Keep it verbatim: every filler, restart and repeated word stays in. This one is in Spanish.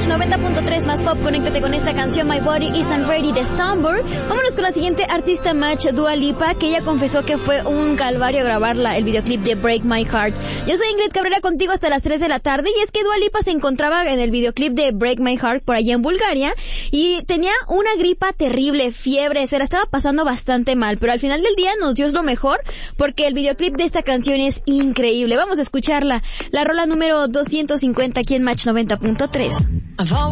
Match noventa punto tres más pop. Conéctate con esta canción My Body Isn't Ready de Somber. Vámonos con la siguiente artista Match, Dua Lipa, que ella confesó que fue un calvario grabarla, el videoclip de Break My Heart. Yo soy Ingrid Cabrera contigo hasta las tres de la tarde, y es que Dua Lipa se encontraba en el videoclip de Break My Heart por allá en Bulgaria y tenía una gripa terrible, fiebre, se la estaba pasando bastante mal, pero al final del día nos dio lo mejor porque el videoclip de esta canción es increíble. Vamos a escucharla, la rola número doscientos cincuenta aquí en Match noventa punto tres.